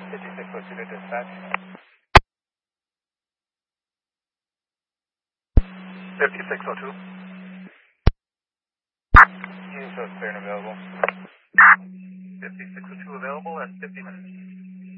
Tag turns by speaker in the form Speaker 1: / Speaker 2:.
Speaker 1: 5602 to dispatch.
Speaker 2: 5602.
Speaker 1: You show clear and available.
Speaker 2: 5602 available at 50 minutes.